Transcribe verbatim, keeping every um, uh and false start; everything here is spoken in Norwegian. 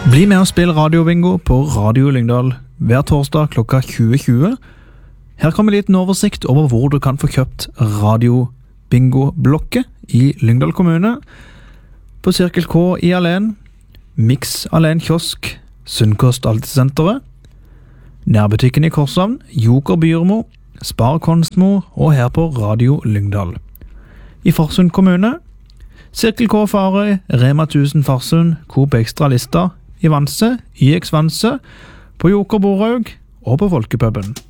Bli med og spill radiobingo på Radio Lyngdal hver torsdag klokka tjue tjue. Her kommer en liten oversikt over hvor du kan få kjøpt radiobingo-blokket i Lyngdal kommune. På Cirkel K i Alen, Mix Alen Kiosk, Sunnkost Altesenteret, Nærbutikken i Korshavn, Joker Byrmo, Spar Konstmo og her på Radio Lyngdal. I Farsund kommune, Cirkel K Farøy, Rema tusen Farsund, Coop Extra Lista, i Vanse, I X Vanse, på Joker Boraug og på Folkepubben.